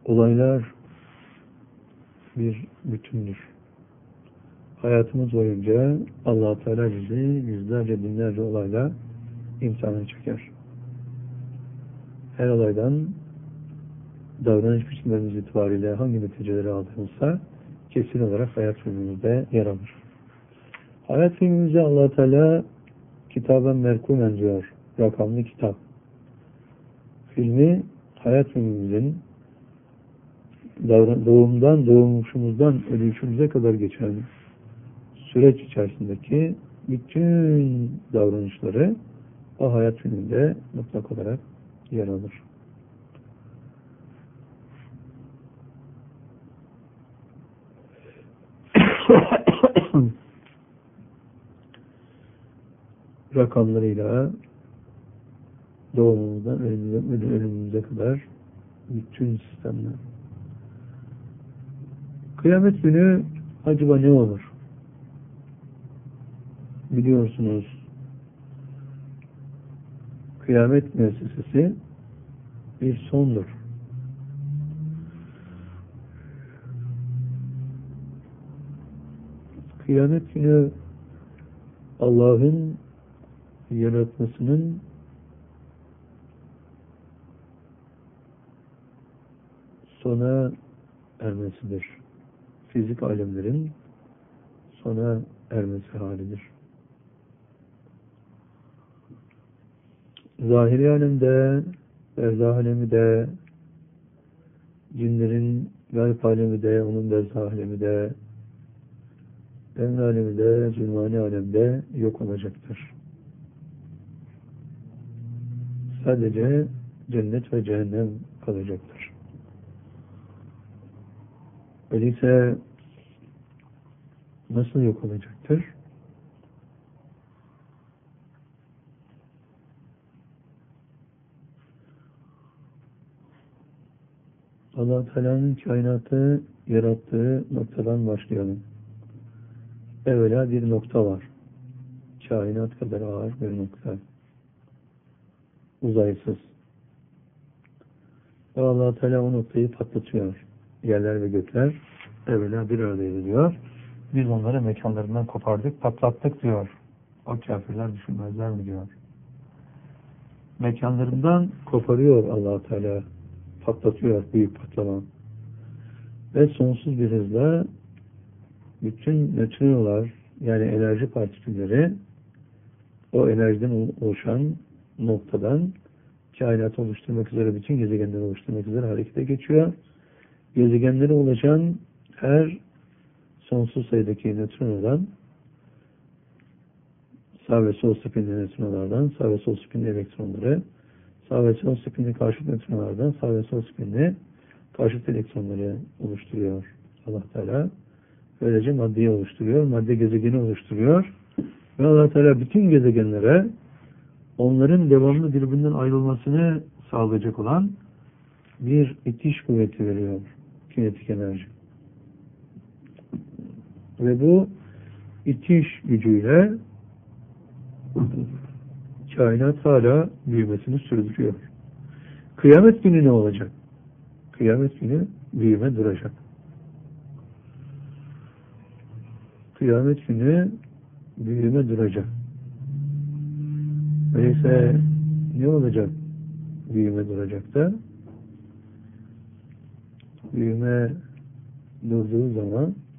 Olaylar bir bütündür. Hayatımız boyunca Allah-u Teala bizi yüzlerce, binlerce olayla imtihana çeker. Her olaydan davranış biçimlerimiz itibariyle hangi neticeleri aldığımızda kesin olarak hayat filmimizde yer alır. Hayat filmimize Allah-u Teala kitaben merkumen diyor. Rakamlı kitap. Filmi hayat filmimizin doğumumuzdan ölüşümüze kadar geçen süreç içerisindeki bütün davranışları o hayat filminde mutlak olarak yer alır. Rakamlarıyla doğumumuzdan ölümümüze kadar bütün sistemler. Kıyamet günü acaba ne olur? Biliyorsunuz, kıyamet müessesesi bir sondur. Kıyamet günü Allah'ın yaratmasının sona ermesidir. Fizik alemlerin sona ermesi halidir. Zahiri alemde, berzah alemi de, cinlerin gayb alemi de, onun berzah alemi de, emr alemi de, zulmani alemde yok olacaktır. Sadece cennet ve cehennem kalacaktır. Öyleyse nasıl yok olacaktır? Allah-u Teala'nın kainatı yarattığı noktadan başlayalım. Evvela bir nokta var. Kainat kadar ağır bir nokta. Uzaysız. Ve Allah-u Teala o noktayı patlatıyor. Yerler ve gökler evvela bir aradaydı diyor. Biz onları mekanlarından kopardık, patlattık diyor. O kafirler düşünmezler mi diyor. Mekanlarından koparıyor Allah-u Teala. Patlatıyor büyük patlama. Ve sonsuz bir hızla bütün nötrinolar, yani enerji partikülleri o enerjiden oluşan noktadan kainatı oluşturmak üzere, bütün gezegenleri oluşturmak üzere harekete geçiyor. Gezegenleri oluşan her sonsuz sayıdaki nötrinodan, sağ ve sol spinli nötrinolardan, sağ ve sol spinli elektronları, sağ ve sol spinli karşıt nötrinolardan, sağ ve sol spinli karşıt elektronları oluşturuyor Allah Teala. Böylece maddeyi oluşturuyor, madde gezegeni oluşturuyor. Ve Allah Teala bütün gezegenlere onların devamlı birbirinden ayrılmasını sağlayacak olan bir itiş kuvveti veriyor. Kinetik enerji. Ve bu itiş gücüyle kainat hala büyümesini sürdürüyor. Kıyamet günü ne olacak? Kıyamet günü büyüme duracak. Kıyamet günü büyüme duracak. Öyleyse ne olacak? Büyüme duracak da büyüme durduğu zaman